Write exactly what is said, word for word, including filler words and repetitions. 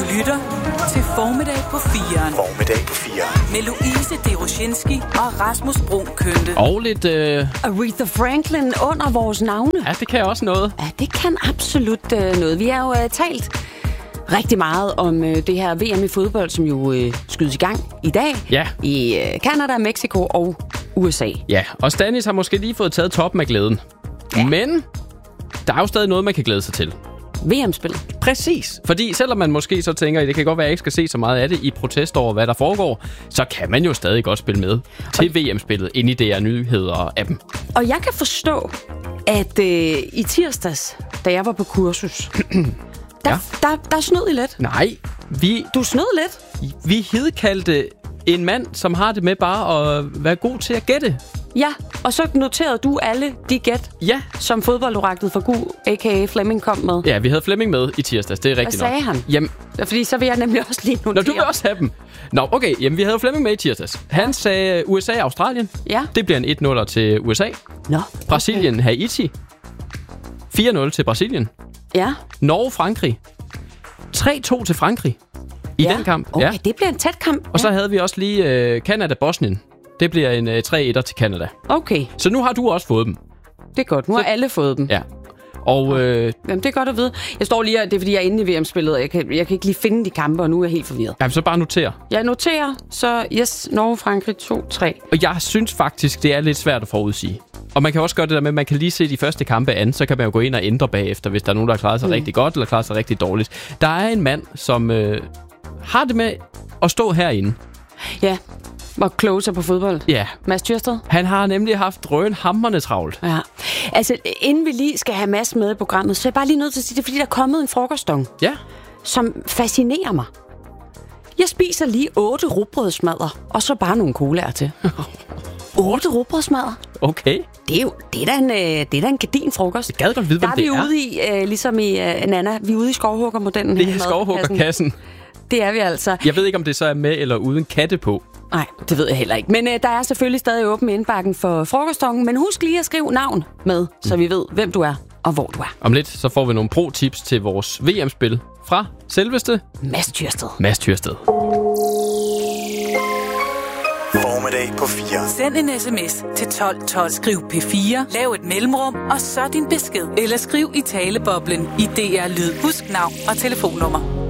lytter til Formiddag på firen. Formiddag på firen. Med Louise Deroshinski og Rasmus Brun Kønte. Og lidt... Øh... Aretha Franklin under vores navne. Ja, det kan også noget. Ja, det kan absolut øh, noget. Vi har jo øh, talt rigtig meget om øh, det her V M i fodbold, som jo øh, skydes i gang i dag. Ja. I øh, Canada, Mexico og U S A. Ja, og Stanis har måske lige fået taget toppen af glæden. Ja. Men der er jo stadig noget, man kan glæde sig til. V M-spil. Præcis. Fordi selvom man måske så tænker, at det kan godt være, at jeg ikke skal se så meget af det i protest over, hvad der foregår, så kan man jo stadig godt spille med til og... V M-spillet inde i D R Nyheder-appen. Og jeg kan forstå, at øh, i tirsdags, da jeg var på kursus, der, ja. der, der snød I lidt. Nej, vi... Du snød lidt? Vi hedkaldte en mand, som har det med bare at være god til at gætte. Ja, og så noterede du alle de gæt, ja. som fodboldoraklet for Gu, a k a. Flemming, kom med. Ja, vi havde Flemming med i tirsdags, det er rigtigt nok. Hvad sagde han? Jamen, fordi så vil jeg nemlig også lige notere. Nå, du vil også have dem. Nå, okay, jamen vi havde Flemming med i tirsdags. Han ja. sagde U S A og Australien. Ja. Det bliver en et nul til U S A. Nå, Brasilien, okay. Haiti. fire nul til Brasilien. Ja. Norge, Frankrig. tre to til Frankrig i ja. den kamp. Okay, ja. det bliver en tæt kamp. Og så havde vi også lige øh, Canada-Bosnien. Det bliver en øh, tre et til Canada. Okay. Så nu har du også fået dem. Det er godt. Nu så... har alle fået dem. Ja. Og, øh... Jamen, det er godt at vide. Jeg står lige her, det er fordi, jeg er inde i V M-spillet, og jeg kan, jeg kan ikke lige finde de kampe, og nu er jeg helt forvirret. Jamen, så bare noter. Jeg noterer, så yes, Norge, Frankrig to tre. Og jeg synes faktisk, det er lidt svært at forudsige. Og man kan også gøre det der med, at man kan lige se de første kampe an, så kan man jo gå ind og ændre bagefter, hvis der er nogen, der har klaret sig mm. rigtig godt, eller klaret sig rigtig dårligt. Der er en mand, som øh, har det med at stå herinde. Ja, og kloge sig på fodbold. Ja. Mads Thyrsted. Han har nemlig haft drønhamrende travlt. Ja. Altså, inden vi lige skal have Mads med i programmet, så er jeg bare lige nødt til at sige det, fordi der er kommet en frokoststong, ja. som fascinerer mig. Jeg spiser lige otte rugbrødsmadder, og så bare nogle colaer til. Otte rugbrødsmadder? Okay. Det er jo det er da en, det er da en gardin frokost. Jeg gad godt vide, hvem det er. Der er vi ude i, uh, ligesom i uh, Nana, vi er ude i skovhuggermodellen. Det er skovhuggerkassen. Det er vi altså. Jeg ved ikke, om det så er med eller uden katte på. Nej, det ved jeg heller ikke. Men uh, der er selvfølgelig stadig åben indbakken for frokostongen. Men husk lige at skrive navn med, så vi ved, hvem du er og hvor du er. Om lidt, så får vi nogle pro-tips til vores V M-spil fra selveste Mads Thyrsted. Mads Thyrsted. Formiddag på fire. Send en sms til tolv tolv. Skriv P fire, lav et mellemrum, og så din besked. Eller skriv i taleboblen i D R Lyd. Husk navn og telefonnummer.